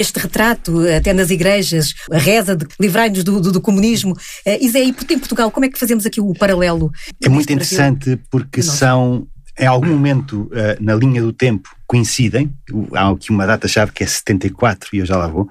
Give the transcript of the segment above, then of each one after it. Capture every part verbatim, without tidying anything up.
este retrato, até nas igrejas, a reza de livrai-nos do, do, do comunismo. Isso é aí, em Portugal, como é que fazemos aqui o paralelo? É muito interessante porque são, em algum momento, na linha do tempo, coincidem. Há aqui uma data-chave que é setenta e quatro, e eu já lá vou.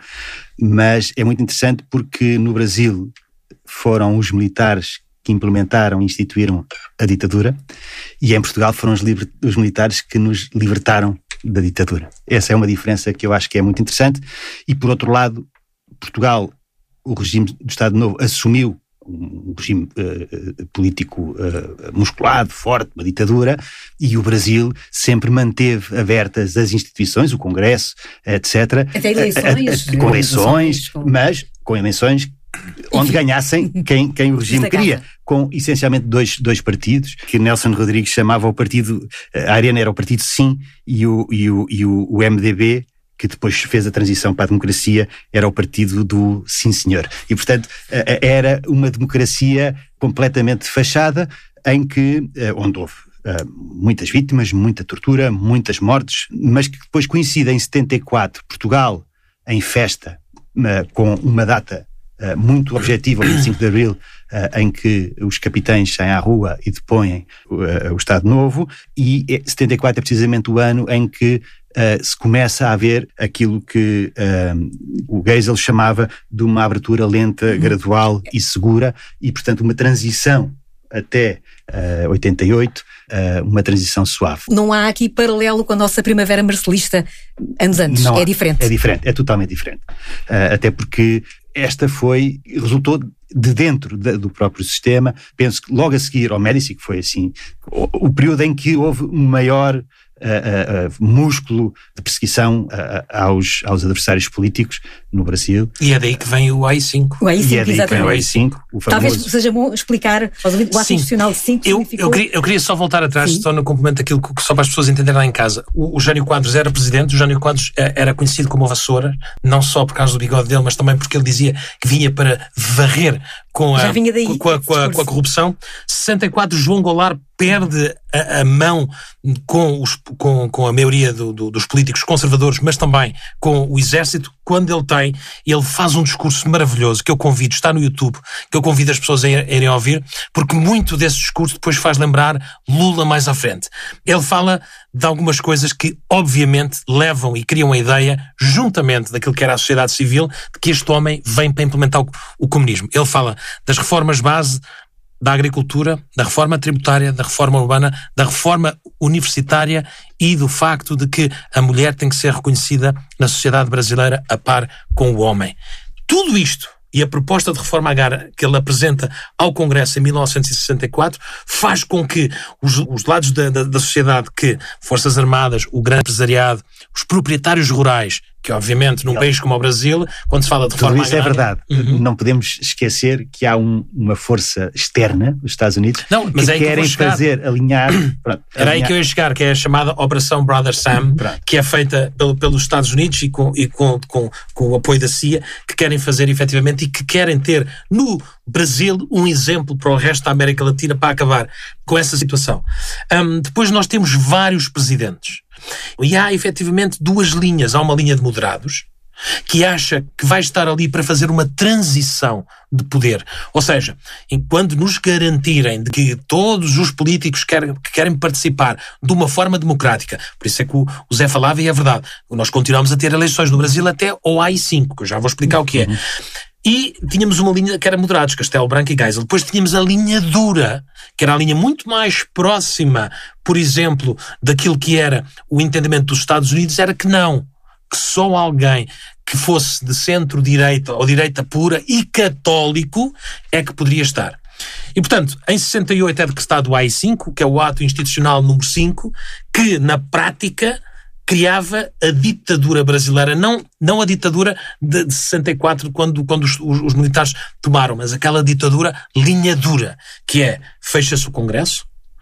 Mas é muito interessante porque no Brasil foram os militares que implementaram e instituíram a ditadura, e em Portugal foram os, liber, os militares que nos libertaram da ditadura. Essa é uma diferença que eu acho que é muito interessante. E por outro lado, Portugal, o regime do Estado Novo assumiu um regime uh, político uh, musculado, forte, uma ditadura, e o Brasil sempre manteve abertas as instituições, o Congresso, etcétera. Até eleições. Uh, uh, uh, com eleições, com... mas com eleições onde ganhassem quem, quem o regime queria, com essencialmente dois, dois partidos, que Nelson Rodrigues chamava o partido, a Arena era o partido Sim, e o, e o, e o, o M D B, que depois fez a transição para a democracia, era o partido do Sim Senhor. E, portanto, era uma democracia completamente fachada, em que, onde houve muitas vítimas, muita tortura, muitas mortes, mas que depois coincide em setenta e quatro, Portugal em festa, com uma data Uh, muito objetivo, o vinte e cinco de Abril, uh, em que os capitães saem à rua e depõem uh, o Estado Novo, e setenta e quatro é precisamente o ano em que uh, se começa a haver aquilo que uh, o Geisel chamava de uma abertura lenta, gradual e segura, e portanto uma transição até uh, oitenta e oito, uh, uma transição suave. Não há aqui paralelo com a nossa primavera marcelista anos antes, Não, é diferente. É diferente, é totalmente diferente. Uh, até porque esta foi, resultou de dentro de, do próprio sistema. Penso que logo a seguir ao Médici, que foi assim, o, o período em que houve um maior uh, uh, uh, músculo de perseguição uh, aos, aos adversários políticos no Brasil. E é daí que vem o A I cinco. O A I cinco, e é daí exatamente. Que vem o A I cinco, o famoso... Talvez seja bom explicar aos ouvintes o ato institucional cinco. Eu, eu, queria, eu queria só voltar atrás, Sim. só no complemento daquilo que só para as pessoas entenderem lá em casa. O, o Jânio Quadros era presidente, o Jânio Quadros era conhecido como a vassoura, não só por causa do bigode dele, mas também porque ele dizia que vinha para varrer com a, daí, com, a, com, a, com a corrupção. sessenta e quatro, João Goulart perde a, a mão com, os, com, com a maioria do, do, dos políticos conservadores, mas também com o exército. Quando ele tem, ele faz um discurso maravilhoso que eu convido, está no YouTube, que eu convido as pessoas a irem ouvir, porque muito desse discurso depois faz lembrar Lula mais à frente. Ele fala de algumas coisas que obviamente levam e criam a ideia, juntamente daquilo que era a sociedade civil, de que este homem vem para implementar o, o comunismo. Ele fala das reformas base da agricultura, da reforma tributária, da reforma urbana, da reforma universitária e do facto de que a mulher tem que ser reconhecida na sociedade brasileira a par com o homem. Tudo isto e a proposta de reforma agrária que ele apresenta ao Congresso em mil novecentos e sessenta e quatro faz com que os, os lados da, da, da sociedade, que Forças Armadas, o grande empresariado, os proprietários rurais, que obviamente num país como o Brasil, quando se fala de reforma Tudo isso agrária... é verdade. Uhum. Não podemos esquecer que há um, uma força externa, os Estados Unidos, não, mas que é querem que fazer alinhar... Pronto, Era alinhar. aí que eu ia chegar, que é a chamada Operação Brother Sam, pronto. Que é feita pelo, pelos Estados Unidos e, com, e com, com, com o apoio da C I A, que querem fazer efetivamente e que querem ter no Brasil um exemplo para o resto da América Latina para acabar com essa situação. Um, depois nós temos vários presidentes. E há efetivamente duas linhas. Há uma linha de moderados, que acha que vai estar ali para fazer uma transição de poder. Ou seja, enquanto nos garantirem de que todos os políticos querem, que querem participar de uma forma democrática, por isso é que o, o Zé falava e é verdade, nós continuamos a ter eleições no Brasil até ao A I cinco, que eu já vou explicar o que é. E tínhamos uma linha que era moderados, Castelo Branco e Geisel. Depois tínhamos a linha dura, que era a linha muito mais próxima, por exemplo, daquilo que era o entendimento dos Estados Unidos, era que não, que só alguém que fosse de centro-direita ou direita pura e católico é que poderia estar. E, portanto, em sessenta e oito é decretado o A I cinco, que é o ato institucional número cinco, que, na prática, criava a ditadura brasileira, não, não a ditadura de, de sessenta e quatro, quando, quando os, os, os militares tomaram, mas aquela ditadura linha dura, que é, fecha-se o Congresso,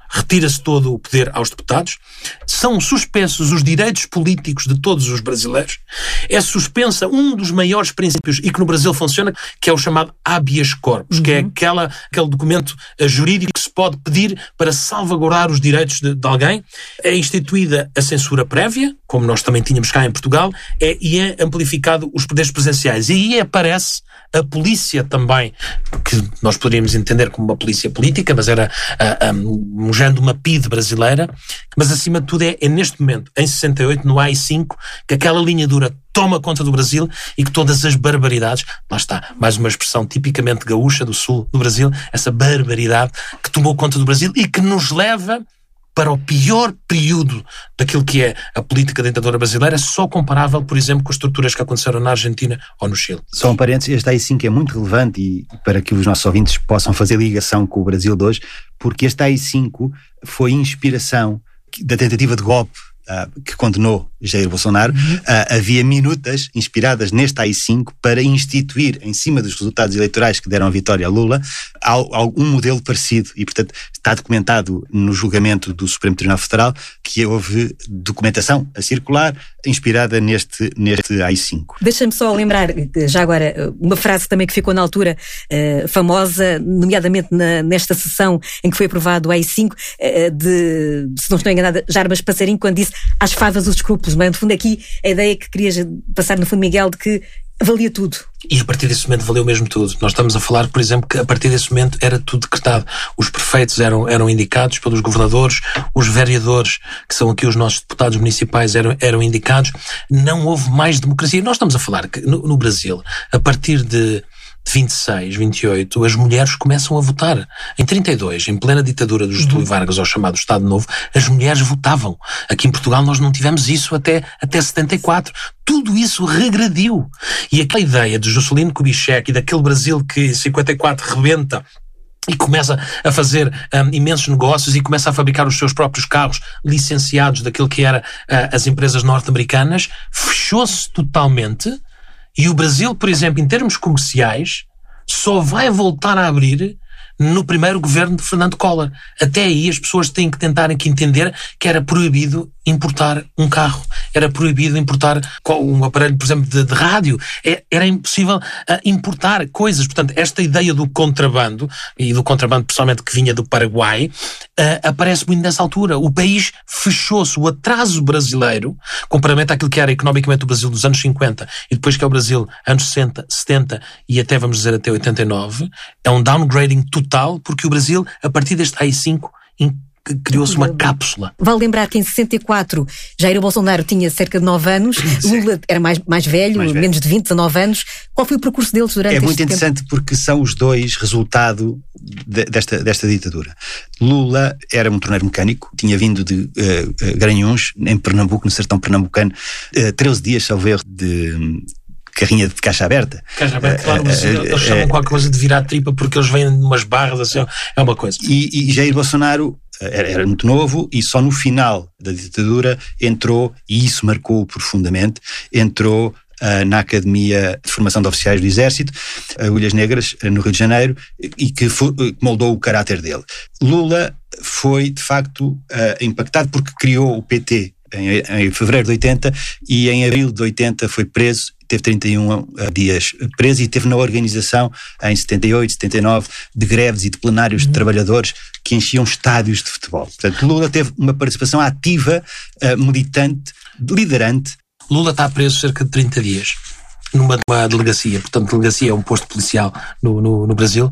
retira-se todo o poder aos deputados, são suspensos os direitos políticos de todos os brasileiros, é suspensa um dos maiores princípios e que no Brasil funciona, que é o chamado habeas corpus, uhum. que é aquela, aquele documento jurídico que se pode pedir para salvaguardar os direitos de, de alguém. É instituída a censura prévia, como nós também tínhamos cá em Portugal, é, e é amplificado os poderes presenciais. E aí aparece a polícia também, que nós poderíamos entender como uma polícia política, mas era a, a, um género de uma P I D brasileira, mas acima de tudo é, é neste momento, em sessenta e oito, no A I cinco, que aquela linha dura toma conta do Brasil e que todas as barbaridades, lá está, mais uma expressão tipicamente gaúcha do sul do Brasil, essa barbaridade que tomou conta do Brasil e que nos leva para o pior período daquilo que é a política ditadora brasileira, só comparável, por exemplo, com as estruturas que aconteceram na Argentina ou no Chile. Só um parênteses, este A I cinco é muito relevante e para que os nossos ouvintes possam fazer ligação com o Brasil de hoje, porque este A I cinco foi inspiração da tentativa de golpe uh, que condenou Jair Bolsonaro. Uhum. Uh, havia minutas inspiradas neste A I cinco para instituir, em cima dos resultados eleitorais que deram a vitória a Lula, algum modelo parecido e, portanto, está documentado no julgamento do Supremo Tribunal Federal que houve documentação a circular inspirada neste, neste A I cinco. Deixa-me só lembrar, já agora, uma frase também que ficou na altura uh, famosa, nomeadamente na, nesta sessão em que foi aprovado o A I cinco, uh, de, se não estou enganada, Jarbas Passarinho, quando disse às favas os desculpos, mas no fundo aqui a ideia que querias passar no fundo, Miguel, de que valia tudo. E a partir desse momento valeu mesmo tudo. Nós estamos a falar, por exemplo, que a partir desse momento era tudo decretado. Os prefeitos eram, eram indicados pelos governadores, os vereadores, que são aqui os nossos deputados municipais, eram, eram indicados. Não houve mais democracia. Nós estamos a falar que no, no Brasil, a partir de vinte e seis, vinte e oito, as mulheres começam a votar. Em trinta e dois, em plena ditadura do Getúlio Vargas, ao chamado Estado Novo, as mulheres votavam. Aqui em Portugal nós não tivemos isso até, até setenta e quatro. Tudo isso regrediu. E aquela ideia de Juscelino Kubitschek e daquele Brasil que em cinquenta e quatro rebenta e começa a fazer um, imensos negócios e começa a fabricar os seus próprios carros licenciados daquilo que eram uh, as empresas norte-americanas, fechou-se totalmente. E o Brasil, por exemplo, em termos comerciais, só vai voltar a abrir no primeiro governo de Fernando Collor. Até aí as pessoas têm que tentar aqui entender que era proibido importar um carro, era proibido importar um aparelho, por exemplo, de, de rádio, era impossível uh, importar coisas. Portanto, esta ideia do contrabando, e do contrabando pessoalmente que vinha do Paraguai, uh, aparece muito nessa altura. O país fechou-se, o atraso brasileiro, comparativamente àquilo que era economicamente o Brasil dos anos cinquenta, e depois que é o Brasil anos sessenta, setenta e até, vamos dizer, até oitenta e nove, é um downgrading total, porque o Brasil, a partir deste A I cinco, criou-se uma cápsula. Vale lembrar que em sessenta e quatro Jair Bolsonaro tinha cerca de nove anos, Lula era mais, mais, velho, mais velho, menos de vinte, dezanove anos. Qual foi o percurso deles durante este tempo? É muito interessante porque são os dois resultado de, desta, desta ditadura. Lula era um torneiro mecânico, tinha vindo de uh, Garanhuns, em Pernambuco, no sertão pernambucano, uh, treze dias, salvo erro, de carrinha de caixa aberta. Caixa aberta, claro, mas eles chamam qualquer coisa de virar tripa porque eles vêm de umas barras, assim, é uma coisa. E, e Jair Bolsonaro era, era muito novo e só no final da ditadura entrou, e isso marcou-o profundamente, entrou uh, na Academia de Formação de Oficiais do Exército, Agulhas Negras, no Rio de Janeiro, e que foi, moldou o caráter dele. Lula foi, de facto, uh, impactado porque criou o P T em, em fevereiro de oitenta e em abril de oitenta foi preso. Teve trinta e um dias preso e esteve na organização em setenta e oito, setenta e nove de greves e de plenários de trabalhadores que enchiam estádios de futebol. Portanto, Lula teve uma participação ativa, militante, liderante. Lula está preso cerca de trinta dias numa, numa delegacia. Portanto, delegacia é um posto policial no, no, no Brasil,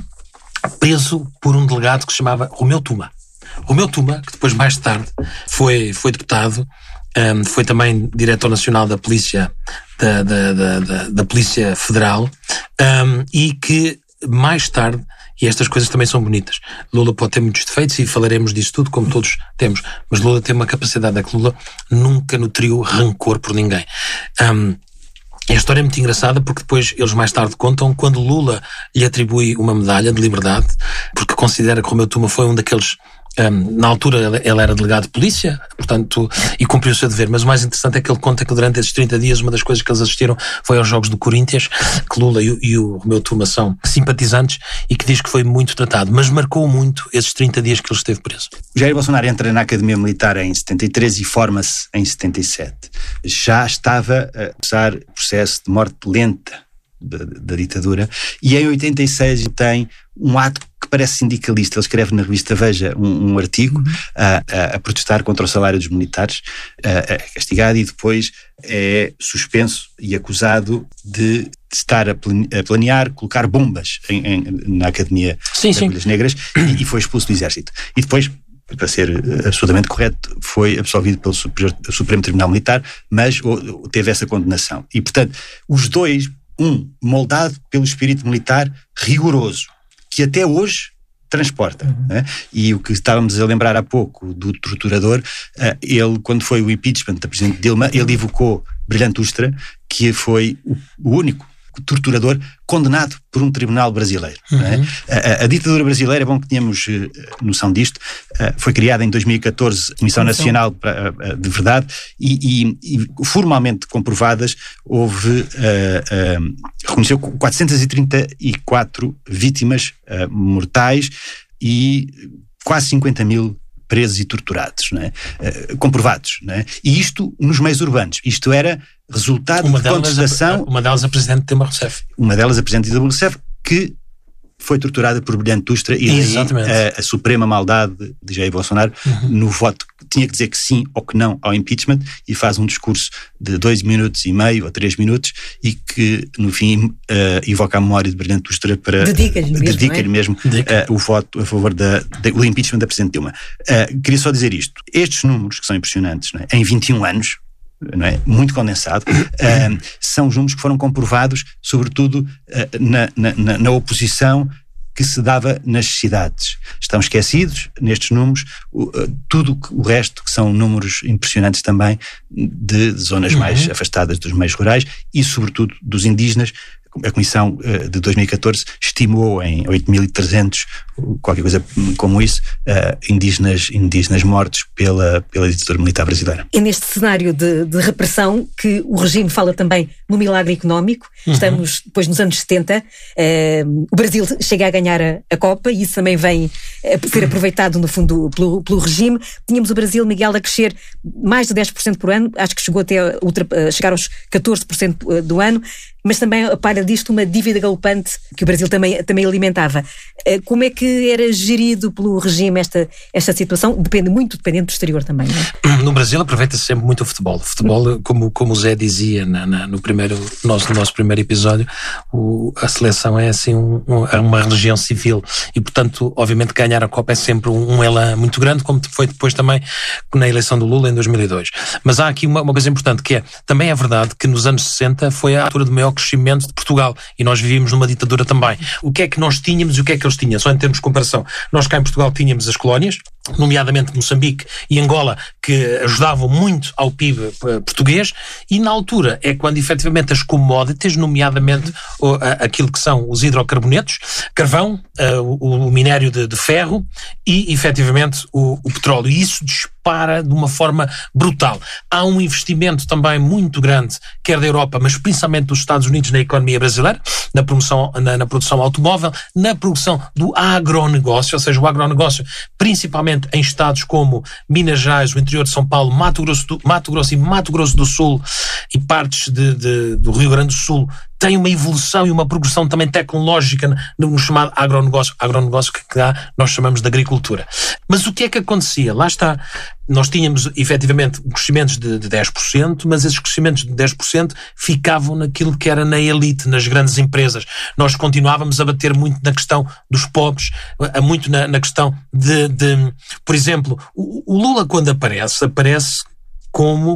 preso por um delegado que se chamava Romeu Tuma. Romeu Tuma, que depois mais tarde foi, foi deputado, um, foi também diretor nacional da Polícia Da, da, da, da, da Polícia Federal, um, e que mais tarde, e estas coisas também são bonitas, Lula pode ter muitos defeitos e falaremos disso tudo como todos temos, mas Lula tem uma capacidade, é que Lula nunca nutriu rancor por ninguém. Um, a história é muito engraçada porque depois eles mais tarde contam quando Lula lhe atribui uma medalha de liberdade porque considera que Romeu Tuma foi um daqueles Um, na altura ele, ele era delegado de polícia, portanto, e cumpriu o seu dever, mas o mais interessante é que ele conta que durante esses trinta dias uma das coisas que eles assistiram foi aos jogos do Corinthians, que Lula e, e o Romeu Tuma são simpatizantes, e que diz que foi muito tratado, mas marcou muito esses trinta dias que ele esteve preso. Jair Bolsonaro entra na Academia Militar em setenta e três e forma-se em setenta e sete. Já estava a começar o processo de morte lenta da, da ditadura, e em oitenta e seis tem um ato que parece sindicalista. Ele escreve na revista Veja um, um artigo uhum. a, a, a protestar contra o salário dos militares, a, a castigado, e depois é suspenso e acusado de estar a planear colocar bombas em, em, na Academia sim, das Agulhas Negras, e, e foi expulso do exército. E depois, para ser absolutamente correto, foi absolvido pelo Supremo Tribunal Militar, mas teve essa condenação. E, portanto, os dois, um moldado pelo espírito militar rigoroso, que até hoje transporta. Uhum. Né? E o que estávamos a lembrar há pouco do torturador, uh, ele, quando foi o impeachment da Presidente Dilma, ele evocou Brilhante Ustra, que foi o, o único torturador condenado por um tribunal brasileiro. Uhum. Né? A, a ditadura brasileira, é bom que tenhamos uh, noção disto, uh, foi criada em dois mil e catorze, Comissão Nacional pra, uh, de Verdade, e, e, e formalmente comprovadas, houve, uh, uh, reconheceu quatrocentas e trinta e quatro vítimas uh, mortais e quase cinquenta mil presos e torturados, não é? Uh, comprovados, não é? E isto nos meios urbanos. Isto era resultado uma de contestação. A, uma delas a Presidente Dilma Rousseff. Uma delas a Presidente Dilma Rousseff, que foi torturada por Brilhante Ustra, e daí a, a suprema maldade de Jair Bolsonaro uhum. no voto. Tinha que dizer que sim ou que não ao impeachment, e faz um discurso de dois minutos e meio ou três minutos, e que no fim uh, evoca a memória de Brilhante Ustra para dedica-lhe mesmo, dedica-lhe mesmo uh, o voto a favor da, da, do impeachment da Presidente Dilma. Uh, queria só dizer isto: estes números, que são impressionantes, não é? Em vinte e um anos, não é? Muito condensado, uh, são os números que foram comprovados, sobretudo uh, na, na, na oposição que se dava nas cidades. Estão esquecidos nestes números uh, tudo o resto, que são números impressionantes também, de, de zonas uhum. mais afastadas dos meios rurais e sobretudo dos indígenas. A Comissão uh, de dois mil e catorze estimou em oito mil e trezentos, qualquer coisa como isso, uh, indígenas, indígenas mortos pela, pela ditadura militar brasileira. É neste cenário de, de repressão que o regime fala também no milagre económico. Uhum. Estamos depois nos anos setenta, uh, o Brasil chega a ganhar a, a Copa, e isso também vem a ser aproveitado no fundo pelo, pelo regime. Tínhamos o Brasil, Miguel, a crescer mais de dez por cento por ano, acho que chegou até a, a chegar aos catorze por cento do ano, mas também para disto uma dívida galopante que o Brasil também, também alimentava. Como é que era gerido pelo regime esta, esta situação? Depende muito, dependendo do exterior também, não é? No Brasil aproveita-se sempre muito o futebol. O futebol, como, como o Zé dizia na, na, no, primeiro, nosso, no nosso primeiro episódio, o, a seleção é assim um, um, é uma religião civil, e portanto, obviamente, ganhar a Copa é sempre um, um elan muito grande, como foi depois também na eleição do Lula em dois mil e dois. Mas há aqui uma, uma coisa importante, que é, também é verdade que nos anos sessenta foi a altura de maior crescimento de Portugal, e nós vivíamos numa ditadura também. O que é que nós tínhamos e o que é que eles tinham? Só em termos de comparação. Nós cá em Portugal tínhamos as colónias, nomeadamente Moçambique e Angola, que ajudavam muito ao P I B português, e na altura é quando efetivamente as commodities, nomeadamente o, a, aquilo que são os hidrocarbonetos, carvão, a, o, o minério de, de ferro e efetivamente o, o petróleo, e isso dispara de uma forma brutal. Há um investimento também muito grande, quer da Europa, mas principalmente dos Estados Unidos, na economia brasileira, na, promoção, na, na produção automóvel, na produção do agronegócio, ou seja, o agronegócio principalmente em estados como Minas Gerais, o interior de São Paulo, Mato Grosso, do, Mato Grosso e Mato Grosso do Sul e partes de, de, do Rio Grande do Sul, tem uma evolução e uma progressão também tecnológica no chamado agronegócio, agronegócio que cá nós chamamos de agricultura. Mas o que é que acontecia? Lá está, nós tínhamos efetivamente crescimentos de, de dez por cento, mas esses crescimentos de dez por cento ficavam naquilo que era na elite, nas grandes empresas. Nós continuávamos a bater muito na questão dos pobres, muito na, na questão de, de, por exemplo, o, o Lula, quando aparece, aparece como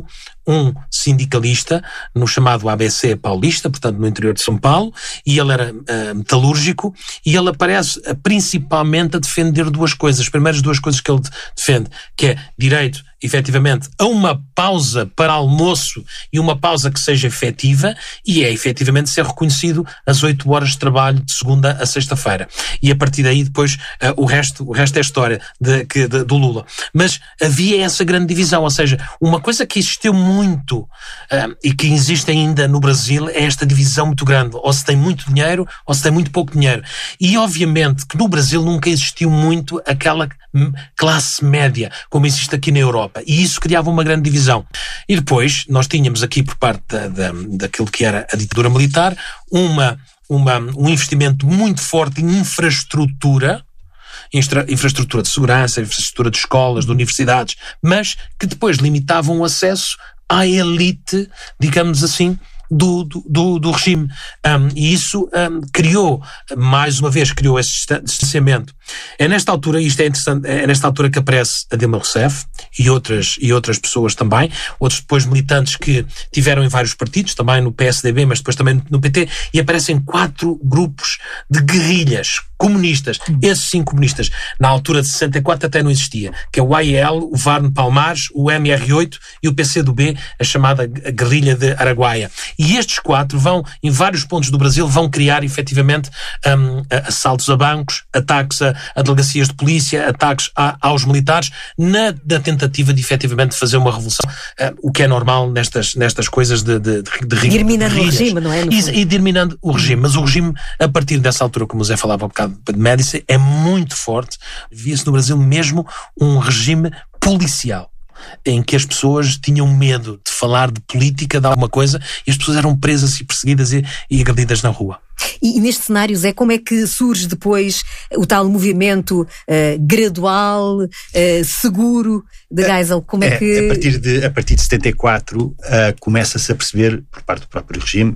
um sindicalista no chamado A B C paulista, portanto no interior de São Paulo, e ele era uh, metalúrgico, e ele aparece uh, principalmente a defender duas coisas. As primeiras duas coisas que ele defende, que é direito, efetivamente, a uma pausa para almoço e uma pausa que seja efetiva, e é efetivamente ser reconhecido as oito horas de trabalho de segunda a sexta-feira. E a partir daí depois uh, o, resto, o resto é história de, que, de, do Lula. Mas havia essa grande divisão, ou seja, uma coisa que existiu muito uh, e que existe ainda no Brasil é esta divisão muito grande, ou se tem muito dinheiro ou se tem muito pouco dinheiro. E obviamente que no Brasil nunca existiu muito aquela classe média como existe aqui na Europa, e isso criava uma grande divisão. E depois nós tínhamos aqui por parte da, da, daquilo que era a ditadura militar uma, uma, um investimento muito forte em infraestrutura, infraestrutura de segurança, infraestrutura de escolas, de universidades, mas que depois limitavam o acesso à elite, digamos assim, Do, do, do regime. Um, e isso um, criou, mais uma vez, criou esse distanciamento. É nesta altura, isto é interessante, é nesta altura que aparece a Dilma Rousseff e outras, e outras pessoas também, outros depois militantes que tiveram em vários partidos, também no P S D B, mas depois também no P T, e aparecem quatro grupos de guerrilhas comunistas. Esses sim comunistas, na altura de sessenta e quatro até não existia, que é o A I L, o Varne Palmares, o M R oito e o P C do B, a chamada guerrilha de Araguaia. E estes quatro vão, em vários pontos do Brasil, vão criar efetivamente um, assaltos a bancos, ataques a, a delegacias de polícia, ataques a, aos militares, na, na tentativa de efetivamente fazer uma revolução, uh, o que é normal nestas, nestas coisas de, de, de, de, de eliminando o regime, não é? E, e de eliminando o regime. Mas o regime, a partir dessa altura, como o Zé falava há um bocado de Médici, é muito forte. Via-se no Brasil mesmo um regime policial, em que as pessoas tinham medo de falar de política, de alguma coisa, e as pessoas eram presas e perseguidas e, e agredidas na rua. E, e neste cenário, Zé, como é que surge depois o tal movimento uh, gradual, uh, seguro de Geisel? Como é, é que... A partir de, a partir de setenta e quatro uh, começa-se a perceber, por parte do próprio regime,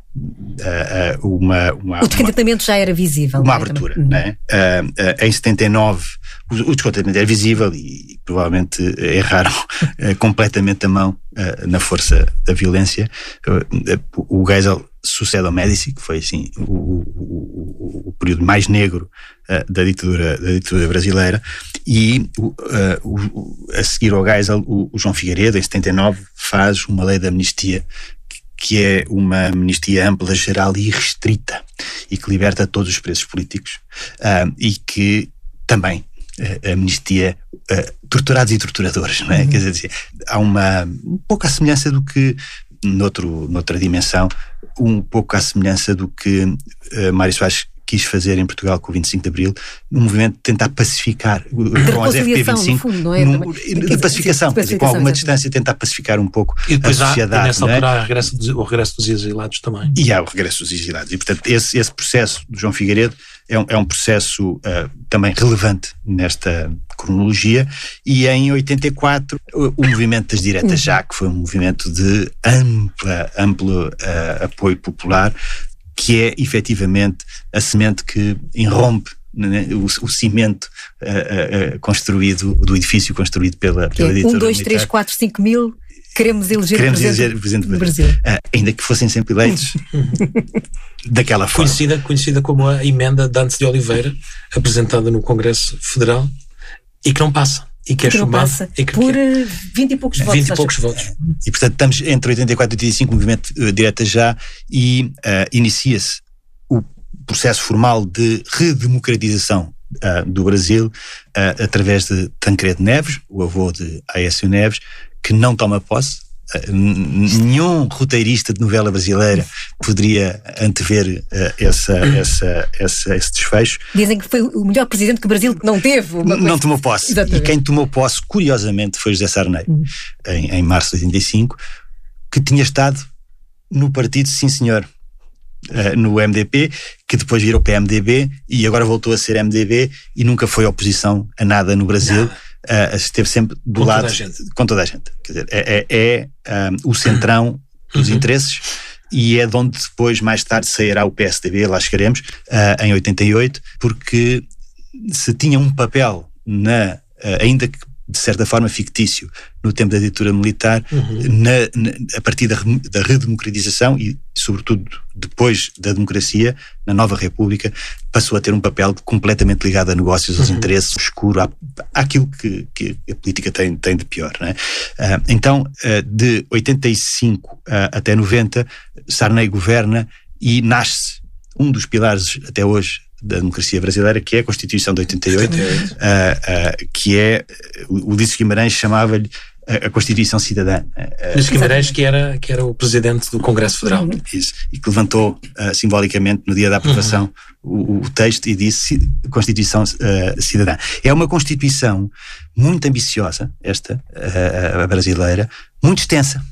uh, uh, uma, uma... O descontentamento já era visível. Uma abertura, não é? Uh, uh, em setenta e nove o descontentamento era visível e provavelmente erraram uh, completamente a mão uh, na força da violência. Uh, uh, o Geisel sucede ao Médici, que foi assim o, o, o, o período mais negro uh, da, ditadura, da ditadura brasileira, e uh, o, a seguir ao Geisel, o, o João Figueiredo, em setenta e nove, faz uma lei de amnistia, que é uma amnistia ampla, geral e restrita, e que liberta todos os presos políticos, uh, e que também a amnistia uh, torturados e torturadores, não é? Uhum. Quer dizer, há uma um pouco à semelhança do que, noutro, noutra dimensão, um pouco à semelhança do que uh, Mário Soares quis fazer em Portugal com o vinte e cinco de Abril, no movimento de tentar pacificar com as F P vinte e cinco, no fundo, não é? Num, de pacificação, de pacificação, com alguma distância, tentar pacificar um pouco e depois a sociedade. E nessa não é? altura há regresso, o regresso dos exilados também. E há o regresso dos exilados. E, portanto, esse, esse processo do João Figueiredo é um, é um processo uh, também relevante nesta cronologia, e em oitenta e quatro o, o movimento das diretas já, que foi um movimento de ampla, amplo uh, apoio popular, que é efetivamente a semente que irrompe, né, o, o cimento uh, uh, construído, do edifício construído pela, pela é, ditadura um, dois, três, quatro, cinco mil, queremos eleger queremos o presidente, presidente do Brasil. Uh, ainda que fossem sempre eleitos daquela forma. Conhecida, conhecida como a emenda de Dantes de Oliveira, apresentada no Congresso Federal, e que não passa. E que, que é não chumbado, passa e que, por vinte e poucos votos. vinte e poucos votos. E portanto estamos entre oitenta e quatro e oitenta e cinco, o movimento uh, direta já, e uh, inicia-se o processo formal de redemocratização uh, do Brasil uh, através de Tancredo Neves, o avô de Aécio Neves, que não toma posse. Uh, nenhum roteirista de novela brasileira poderia antever uh, essa, essa, essa, esse desfecho. Dizem que foi o melhor presidente que o Brasil não teve. Uma não tomou posse. Exatamente. E quem tomou posse, curiosamente, foi José Sarney, uhum. em, em março de oitenta e cinco, que tinha estado no partido, sim senhor, uh, no M D P, que depois virou P M D B e agora voltou a ser M D B e nunca foi oposição a nada no Brasil. Não. Uh, esteve sempre do com lado toda com toda a gente. Quer dizer, é, é, é um, o centrão dos uhum. interesses, e é de onde depois, mais tarde, sairá o P S D B, lá chegaremos, uh, em oitenta e oito, porque se tinha um papel, na, uh, ainda que de certa forma fictício no tempo da ditadura militar, uhum. na, na, a partir da, da redemocratização e, sobretudo, depois da democracia, na nova República, passou a ter um papel completamente ligado a negócios, aos uhum. interesses, escuro, à, àquilo que, que a política tem, tem de pior. Não é? uh, então, uh, de oitenta e cinco uh, até noventa, Sarney governa e nasce um dos pilares, até hoje, da democracia brasileira, que é a Constituição de oitenta e oito, uh, uh, que é, o Ulisses Guimarães chamava-lhe a, a Constituição Cidadã. Uh, Ulisses Guimarães, que era, que era o presidente do Congresso Federal. Isso, e que levantou uh, simbolicamente, no dia da aprovação, uhum. o, o texto e disse Constituição uh, Cidadã. É uma Constituição muito ambiciosa, esta, uh, a brasileira, muito extensa.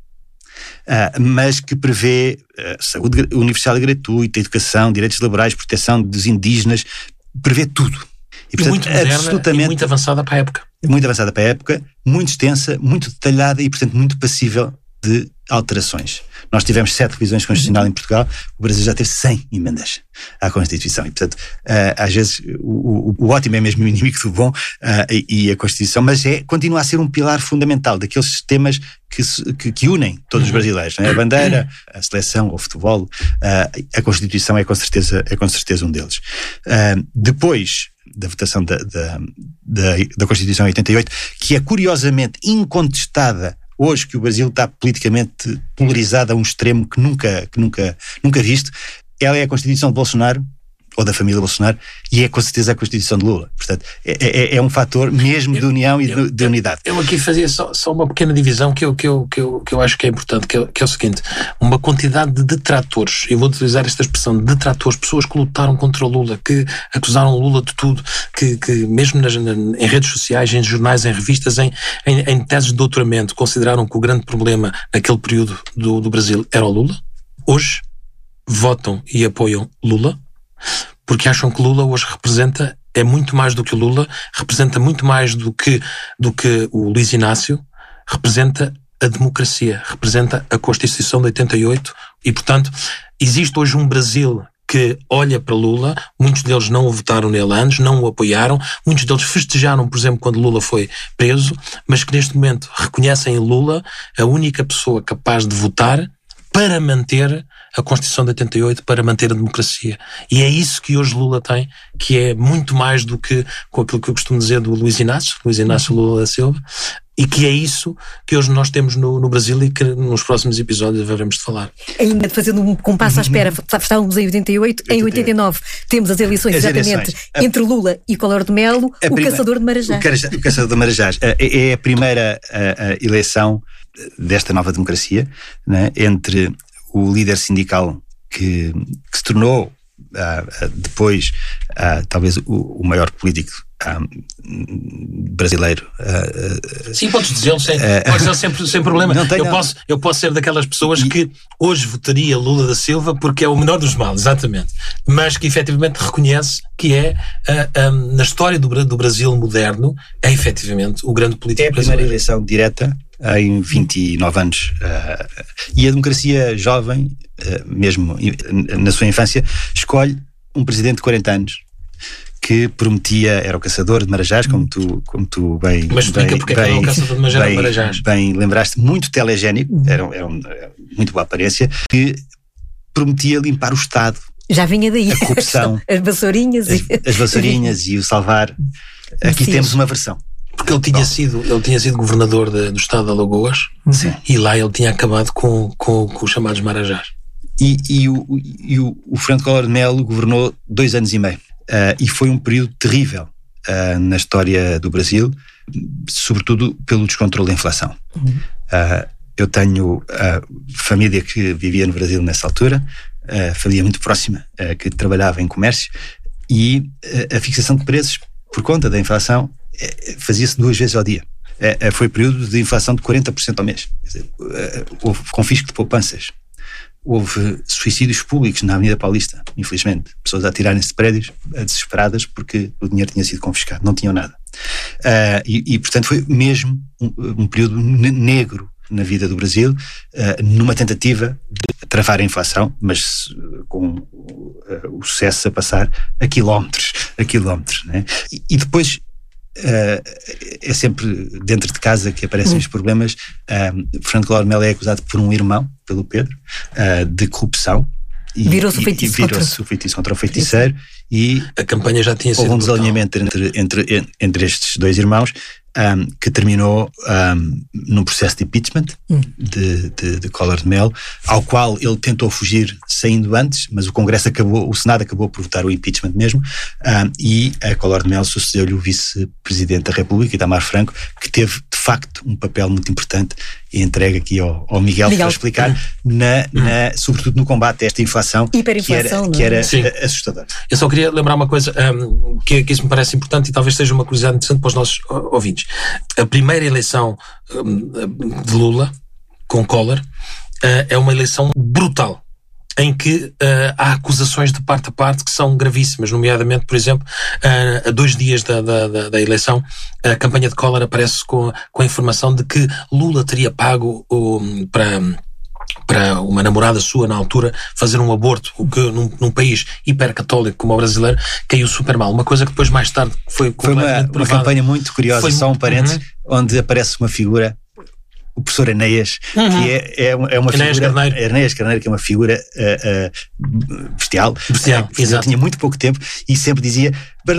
Uh, mas que prevê uh, saúde universal e gratuita, educação, direitos laborais, proteção dos indígenas, prevê tudo. E, portanto, e muito moderna absolutamente, e muito avançada para a época. Muito avançada para a época, muito extensa, muito detalhada e, portanto, muito passível de alterações. Nós tivemos sete revisões constitucionais em Portugal, o Brasil já teve cem emendas à Constituição e, portanto, uh, às vezes o, o, o ótimo é mesmo o inimigo do bom, uh, e, e a Constituição, mas é, continua a ser um pilar fundamental daqueles sistemas que, que, que unem todos os brasileiros, não é? A bandeira, a seleção, o futebol, uh, a Constituição é com certeza, é com certeza um deles. Uh, depois da votação da, da, da, da Constituição em oitenta e oito, que é curiosamente incontestada hoje, que o Brasil está politicamente polarizado a um extremo que nunca, que nunca, nunca visto, ela é a Constituição de Bolsonaro, ou da família Bolsonaro, e é com certeza a Constituição de Lula. Portanto, é, é, é um fator mesmo eu, de união e eu, de unidade. Eu aqui fazia só, só uma pequena divisão que eu, que, eu, que, eu, que eu acho que é importante, que é, que é o seguinte: uma quantidade de detratores, eu vou utilizar esta expressão, de detratores, pessoas que lutaram contra o Lula, que acusaram o Lula de tudo, que, que mesmo nas, em redes sociais, em jornais, em revistas, em, em, em teses de doutoramento, consideraram que o grande problema naquele período do, do Brasil era o Lula. Hoje votam e apoiam Lula, porque acham que Lula hoje representa, é muito mais do que o Lula, representa muito mais do que, do que o Luiz Inácio, representa a democracia, representa a Constituição de oitenta e oito e, portanto, existe hoje um Brasil que olha para Lula, muitos deles não o votaram nele antes, não o apoiaram, muitos deles festejaram, por exemplo, quando Lula foi preso, mas que neste momento reconhecem em Lula a única pessoa capaz de votar para manter a Constituição de oitenta e oito, para manter a democracia. E é isso que hoje Lula tem, que é muito mais do que com aquilo que eu costumo dizer do Luiz Inácio, Luiz Inácio Lula da Silva, e que é isso que hoje nós temos no, no Brasil e que nos próximos episódios haveremos de falar. Ainda fazendo um compasso à espera, estávamos em oitenta e oito, em oitenta e nove temos as eleições, as exatamente, eleições. entre Lula e Collor de Mello, o prima, Caçador de Marajás. O, o Caçador de Marajás é a primeira a, a eleição desta nova democracia, né, entre o líder sindical que, que se tornou uh, depois uh, talvez o, o maior político uh, brasileiro. Uh, Sim, podes dizê-lo sem, uh, podes dizê-lo sem, sem problema. Não tem, eu, não. Posso, eu posso ser daquelas pessoas e... que hoje votaria Lula da Silva porque é o menor dos males, exatamente, mas que efetivamente reconhece que é, uh, um, na história do, do Brasil moderno, é efetivamente o grande político brasileiro. É a primeira eleição direta em vinte e nove anos. Uh, e a democracia jovem, uh, mesmo na sua infância, escolhe um presidente de quarenta anos que prometia, era o Caçador de Marajás, como tu, como tu bem... Mas explica bem, porque bem, era o Caçador de Marajás, bem, Marajás. Bem lembraste, muito telegénico, era, era, um, era muito boa aparência, que prometia limpar o Estado. Já vinha daí. A corrupção. As vassourinhas. As, as vassourinhas e o salvar. Aqui Sim. temos uma versão. Porque ele tinha, sido, ele tinha sido governador de, do estado de Alagoas. Sim. E lá ele tinha acabado com, com, com os chamados Marajás. E, e, o, e o, o Fernando Collor de Mello governou dois anos e meio. Uh, e foi um período terrível uh, na história do Brasil, sobretudo pelo descontrole da inflação. Uhum. Uh, eu tenho uh, família que vivia no Brasil nessa altura, uh, família muito próxima, uh, que trabalhava em comércio, e uh, a fixação de preços por conta da inflação fazia-se duas vezes ao dia. Foi um período de inflação de quarenta por cento ao mês. Quer dizer, houve confisco de poupanças. Houve suicídios públicos na Avenida Paulista, infelizmente. Pessoas a atirarem-se de prédios desesperadas porque o dinheiro tinha sido confiscado. Não tinham nada. E, e portanto, foi mesmo um, um período negro na vida do Brasil, numa tentativa de travar a inflação, mas com o sucesso a passar a quilómetros, a quilómetros, né? E depois uh, é sempre dentro de casa que aparecem uhum. os problemas. Uh, Fernando Collor de Mello é acusado por um irmão, pelo Pedro, uh, de corrupção. Virou-se o feitiço, virou o feitiço contra o feiticeiro. E a campanha já tinha sido houve um desalinhamento entre, entre, entre estes dois irmãos, um, que terminou um, num processo de impeachment hum. de, de, de Collor de Mello, ao qual ele tentou fugir saindo antes, mas o Congresso acabou, o Senado acabou por votar o impeachment mesmo, um, e a Collor de Mello sucedeu-lhe o vice-presidente da República, Itamar Franco, que teve de facto um papel muito importante, e entregue aqui ao, ao Miguel, Miguel para explicar, hum. na, na, sobretudo no combate a esta inflação, hiperinflação, que era, que é? era assustadora. Eu só queria lembrar uma coisa um, que, que isso me parece importante e talvez seja uma curiosidade interessante para os nossos ouvintes. A primeira eleição um, de Lula com Collor uh, é uma eleição brutal, em que uh, há acusações de parte a parte que são gravíssimas, nomeadamente, por exemplo, uh, a dois dias da, da, da eleição, a campanha de Collor aparece com, com a informação de que Lula teria pago um, para... para uma namorada sua, na altura, fazer um aborto, o que num, num país hipercatólico como o brasileiro, caiu super mal. Uma coisa que depois, mais tarde, foi Foi uma, uma campanha muito curiosa, foi, só um parênteses, uhum. onde aparece uma figura, o professor Enéas, uhum. que é, é, uma, é uma Enéas figura... Carneiro. Enéas Carneiro, que é uma figura uh, uh, bestial. Bestial, uh, exato. Tinha muito pouco tempo e sempre dizia...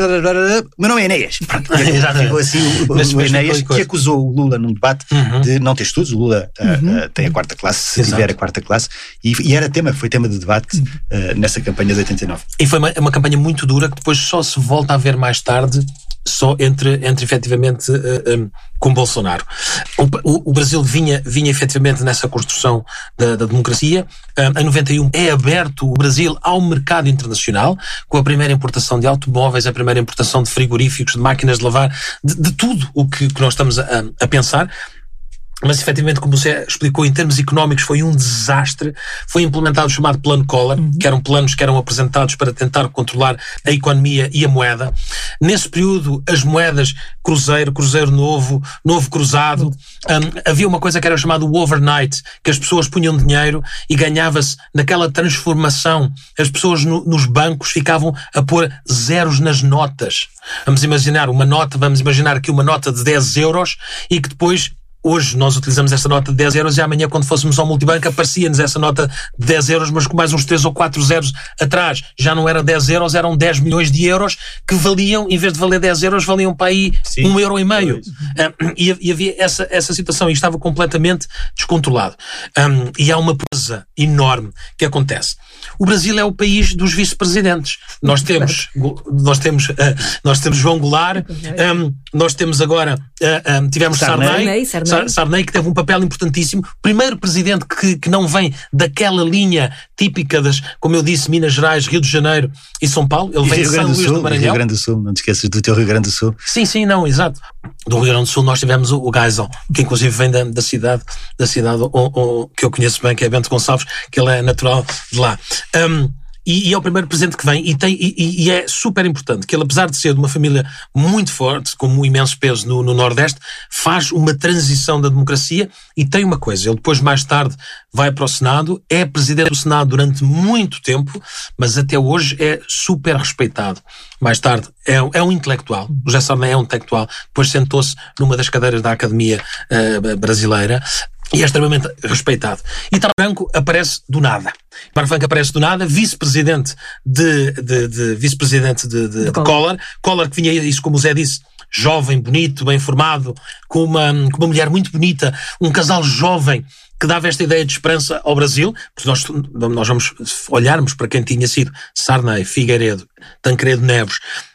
Meu nome é Enéas. Ficou assim o, o, o Enéas, que acusou o Lula num debate uhum. de não ter estudos. O Lula uhum. uh, tem a quarta classe, se Exato. tiver a quarta classe, e, e era tema, foi tema de debate uh, nessa campanha de oitenta e nove. E foi uma, uma campanha muito dura que depois só se volta a ver mais tarde, só entre, entre efetivamente uh, um, com Bolsonaro. O, o, o Brasil vinha, vinha efetivamente nessa construção da, da democracia. Um, em noventa e um é aberto o Brasil ao mercado internacional, com a primeira importação de automóveis, a primeira importação de frigoríficos, de máquinas de lavar, de, de tudo o que, que nós estamos a, a pensar. Mas, efetivamente, como você explicou, em termos económicos foi um desastre. Foi implementado o chamado Plano Collor, uhum. que eram planos que eram apresentados para tentar controlar a economia e a moeda. Nesse período, as moedas cruzeiro, cruzeiro novo, novo cruzado, uhum. um, havia uma coisa que era chamado o overnight, que as pessoas punham dinheiro e ganhava-se naquela transformação. As pessoas no, nos bancos ficavam a pôr zeros nas notas. Vamos imaginar uma nota, vamos imaginar que uma nota de dez euros e que depois... Hoje nós utilizamos essa nota de dez euros e amanhã, quando fôssemos ao multibanco, aparecia-nos essa nota de dez euros, mas com mais uns três ou quatro zeros atrás. Já não era dez euros, eram dez milhões de euros que valiam, em vez de valer dez euros, valiam para aí Sim, um euro e meio. Um, e, e havia essa, essa situação e estava completamente descontrolado. Um, e há uma coisa enorme que acontece. O Brasil é o país dos vice-presidentes. Nós temos, nós temos, uh, nós temos João Goulart, um, nós temos agora, uh, um, tivemos Sarney, Sarney, Sarney. Sarney, que teve um papel importantíssimo. Primeiro presidente que, que não vem daquela linha típica das, como eu disse, Minas Gerais, Rio de Janeiro e São Paulo. Ele e vem de São Luís do Maranhão. Rio Grande do Sul, não te esqueças do teu Rio Grande do Sul. Sim, sim, não, exato. Do Rio Grande do Sul nós tivemos o, o Geisel, que inclusive vem da, da cidade, da cidade o, o, que eu conheço bem, que é Bento Gonçalves, que ele é natural de lá. Um, E, e é o primeiro presidente que vem e, tem, e, e é super importante que ele, apesar de ser de uma família muito forte, com um imenso peso no, no Nordeste, faz uma transição da democracia e tem uma coisa, ele depois mais tarde vai para o Senado, é presidente do Senado durante muito tempo, mas até hoje é super respeitado. Mais tarde é, é um intelectual, o José Sarney é um intelectual, depois sentou-se numa das cadeiras da Academia uh, brasileira, e é extremamente respeitado. E Itamar Franco aparece do nada. Itamar Franco aparece do nada, vice-presidente de, de, de, vice-presidente de, de, de Collor. Collor que vinha, isso como o Zé disse, jovem, bonito, bem formado, com uma, com uma mulher muito bonita, um casal jovem que dava esta ideia de esperança ao Brasil, porque nós, nós vamos olharmos para quem tinha sido Sarney, Figueiredo, Tancredo Neves,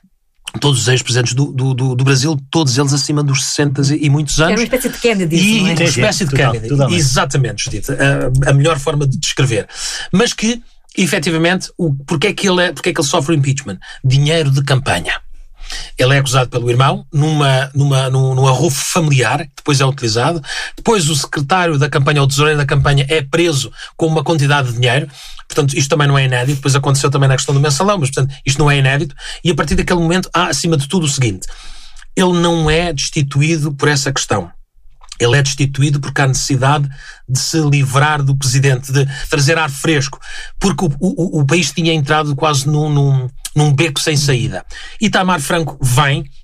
todos os ex-presidentes do, do, do, do Brasil, todos eles acima dos sessenta e muitos anos. Era uma espécie de Kennedy. E não é? uma espécie de Kennedy. Totalmente. Exatamente, Judith. A, a melhor forma de descrever. Mas que, efetivamente, o, porque, é que ele é, porque é que ele sofre o impeachment? Dinheiro de campanha. Ele é acusado pelo irmão numa, numa, num, num arrufo familiar, que depois é utilizado. Depois o secretário da campanha, ou o tesoureiro da campanha, é preso com uma quantidade de dinheiro. Portanto, isto também não é inédito. Depois aconteceu também na questão do mensalão, mas, portanto, isto não é inédito. E a partir daquele momento há, acima de tudo, o seguinte. Ele não é destituído por essa questão. Ele é destituído porque há necessidade de se livrar do presidente, de trazer ar fresco, porque o, o, o país tinha entrado quase num, num, num beco sem saída. Itamar Franco vem,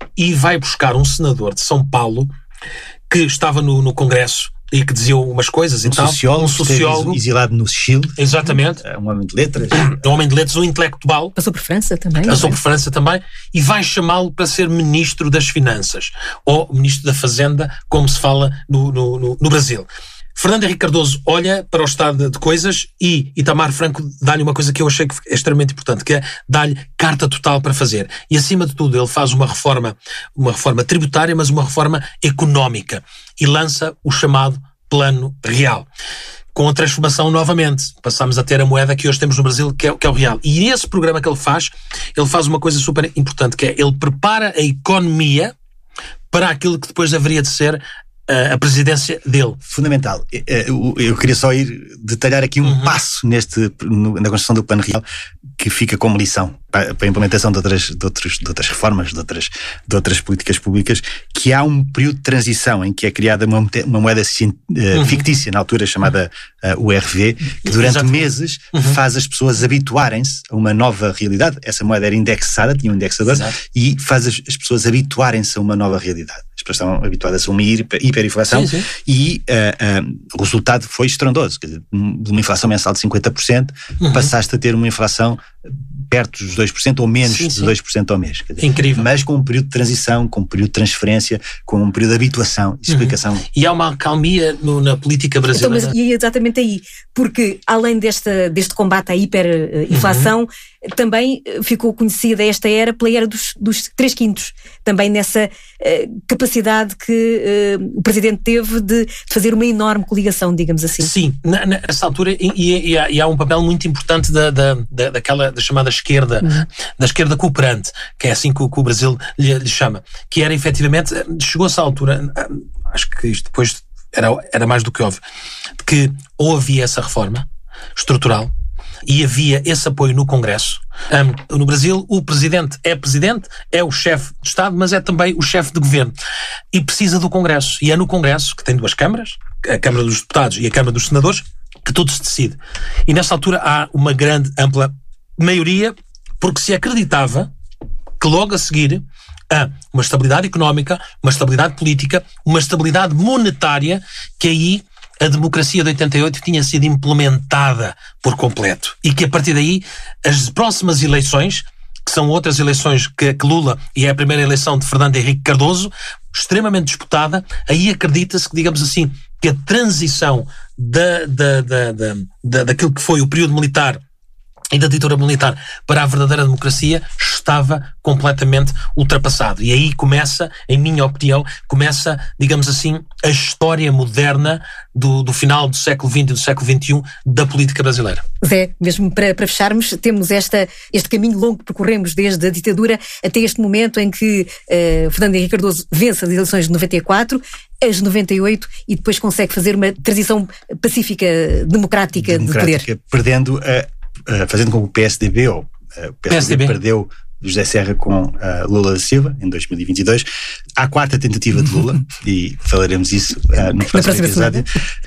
e vai buscar um senador de São Paulo que estava no, no Congresso e que dizia umas coisas um e tal. Sociólogo, um sociólogo exilado no Chile. Exatamente. Um homem de letras. Um homem de letras, um intelectual. Passou por França também. Passou por França também. E vai chamá-lo para ser Ministro das Finanças. Ou Ministro da Fazenda, como se fala no, no, no, no Brasil. Fernando Henrique Cardoso olha para o estado de coisas e Itamar Franco dá-lhe uma coisa que eu achei que é extremamente importante, que é dar-lhe carta total para fazer. E acima de tudo ele faz uma reforma, uma reforma tributária, mas uma reforma económica. E lança o chamado Plano Real. Com a transformação novamente. Passamos a ter a moeda que hoje temos no Brasil, que é, que é o real. E nesse programa que ele faz, ele faz uma coisa super importante, que é ele prepara a economia para aquilo que depois haveria de ser a presidência dele. Fundamental. Eu queria só ir detalhar aqui um uhum. passo neste, na construção do Plano Real que fica como lição para a implementação de outras, de outros, de outras reformas, de outras, de outras políticas públicas, que há um período de transição em que é criada uma, uma moeda uhum. fictícia, na altura chamada uh, U R V, que durante Exato. meses uhum. faz as pessoas habituarem-se a uma nova realidade. Essa moeda era indexada, tinha um indexador, Exato. e faz as, as pessoas habituarem-se a uma nova realidade. As pessoas estão habituadas a uma hiperinflação sim, sim. e uh, uh, o resultado foi estrondoso. Quer dizer, de uma inflação mensal de cinquenta por cento, uhum. passaste a ter uma inflação perto dos dois por cento ou menos sim, sim. de dois por cento ao mês. Quer dizer, incrível. Mas com um período de transição, com um período de transferência, com um período de habituação e explicação. Uhum. E há uma acalmia no, na política brasileira. Então, mas, e é exatamente aí, porque além desta, deste combate à hiperinflação, uhum. também ficou conhecida esta era pela era dos, dos três quintos. Também nessa uh, capacidade que uh, o Presidente teve de, de fazer uma enorme coligação, digamos assim. Sim, na, nessa altura, e, e, e, há, e há um papel muito importante da, da, da, daquela da chamada esquerda, uhum. da esquerda cooperante, que é assim que o, que o Brasil lhe, lhe chama, que era efetivamente, chegou-se à altura, acho que isto depois era, era mais do que óbvio, de que ou havia essa reforma estrutural, e havia esse apoio no Congresso. Um, no Brasil, o Presidente é Presidente, é o chefe de Estado, mas é também o chefe de Governo. E precisa do Congresso. E é no Congresso, que tem duas câmaras, a Câmara dos Deputados e a Câmara dos Senadores, que tudo se decide. E nessa altura há uma grande, ampla maioria, porque se acreditava que logo a seguir há uma estabilidade económica, uma estabilidade política, uma estabilidade monetária, que aí a democracia de oitenta e oito tinha sido implementada por completo. E que a partir daí, as próximas eleições, que são outras eleições que, que Lula, e é a primeira eleição de Fernando Henrique Cardoso, extremamente disputada, aí acredita-se que, digamos assim, que a transição da, da, da, da, da, daquilo que foi o período militar e da ditadura militar para a verdadeira democracia estava completamente ultrapassado. E aí começa, em minha opinião, começa, digamos assim, a história moderna do, do final do século vinte e do século vinte e um da política brasileira. Zé, mesmo para, para fecharmos, temos esta, este caminho longo que percorremos desde a ditadura até este momento em que uh, Fernando Henrique Cardoso vence as eleições de noventa e quatro, as de noventa e oito, e depois consegue fazer uma transição pacífica, democrática, democrática de poder. Perdendo a Uh, fazendo com que o P S D B, ou uh, o P S D B, perdeu José Serra com uh, Lula da Silva em dois mil e vinte e dois, à quarta tentativa de Lula, e falaremos isso uh, no próximo episódio,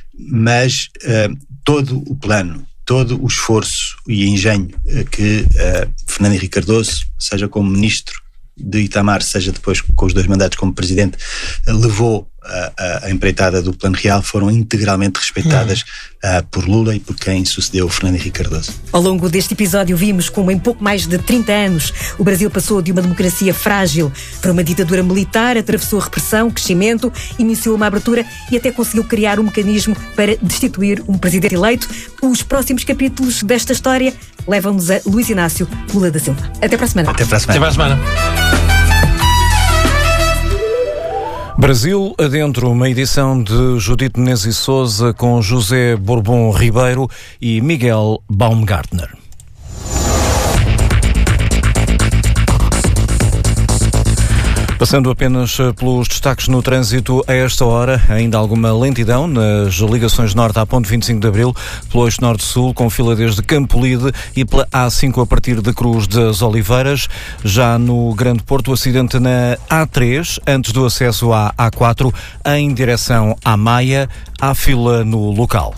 mas uh, todo o plano, todo o esforço e engenho uh, que uh, Fernando Henrique Cardoso, seja como ministro de Itamar, seja depois com os dois mandatos como presidente, uh, levou A, a empreitada do Plano Real, foram integralmente respeitadas hum. uh, por Lula e por quem sucedeu o Fernando Henrique Cardoso. Ao longo deste episódio vimos como em pouco mais de trinta anos o Brasil passou de uma democracia frágil para uma ditadura militar, atravessou a repressão, crescimento, iniciou uma abertura e até conseguiu criar um mecanismo para destituir um presidente eleito. Os próximos capítulos desta história levam-nos a Luís Inácio Lula da Silva. Até para a semana. Até para a semana. Até para a semana. Brasil adentro, uma edição de Judite Menezes e Sousa com José Bourbon Ribeiro e Miguel Baumgartner. Passando apenas pelos destaques no trânsito a esta hora, ainda alguma lentidão nas ligações norte à ponte vinte e cinco de Abril, pelo eixo norte-sul, com fila desde Campolide e pela A cinco a partir de Cruz das Oliveiras. Já no Grande Porto, o acidente na A três, antes do acesso à A quatro, em direção à Maia, há fila no local.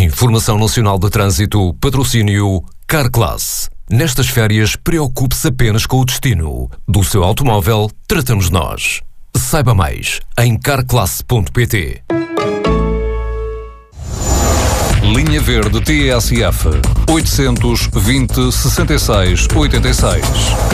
Informação Nacional de Trânsito, patrocínio Carclass. Nestas férias, preocupe-se apenas com o destino. Do seu automóvel, tratamos nós. Saiba mais em carclass ponto pt. Linha Verde T S F oitocentos e vinte, sessenta e seis, oitenta e seis.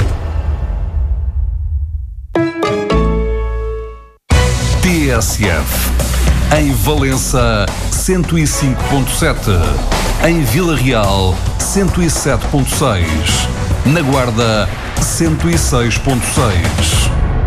T S F em Valença cento e cinco ponto sete, em Vila Real cento e sete ponto seis, na Guarda cento e seis ponto seis.